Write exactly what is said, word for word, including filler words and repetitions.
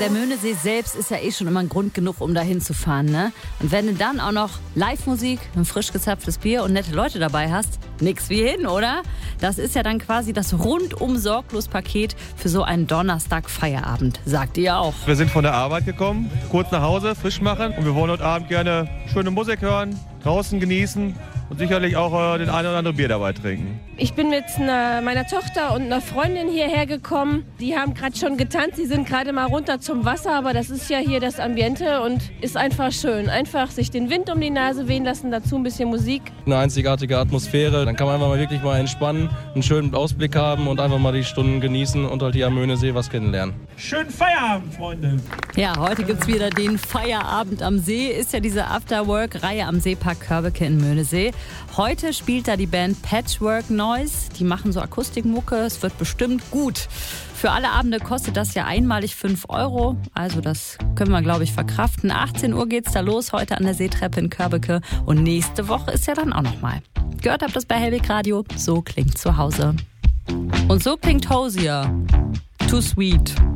der Möhnesee selbst ist ja eh schon immer ein Grund genug, um da hinzufahren, ne? Und wenn du dann auch noch Live-Musik, ein frisch gezapftes Bier und nette Leute dabei hast, nix wie hin, oder? Das ist ja dann quasi das rundum sorglos Paket für so einen Donnerstag-Feierabend, sagt ihr auch. Wir sind von der Arbeit gekommen, kurz nach Hause, frisch machen und wir wollen heute Abend gerne schöne Musik hören, draußen genießen und sicherlich auch äh, den ein oder andere Bier dabei trinken. Ich bin mit einer, meiner Tochter und einer Freundin hierher gekommen. Die haben gerade schon getanzt, die sind gerade mal runter zum Wasser, aber das ist ja hier das Ambiente und ist einfach schön. Einfach sich den Wind um die Nase wehen lassen, dazu ein bisschen Musik. Eine einzigartige Atmosphäre, dann kann man einfach mal wirklich mal entspannen, einen schönen Ausblick haben und einfach mal die Stunden genießen und halt hier am Möhnesee was kennenlernen. Schönen Feierabend, Freunde. Ja, heute gibt's wieder den Feierabend am See. Ist ja diese Afterwork-Reihe am Seepark Körbeke in Möhnesee. Heute spielt da die Band Patchwork Noise. Die machen so Akustikmucke. Es wird bestimmt gut. Für alle Abende kostet das ja einmalig fünf Euro. Also das können wir, glaube ich, verkraften. achtzehn Uhr geht's da los, heute an der Seetreppe in Körbeke. Und nächste Woche ist ja dann auch noch mal. Gehört habt das bei Hellweg Radio. So klingt zu Hause. Und so klingt Hosier. Too Sweet.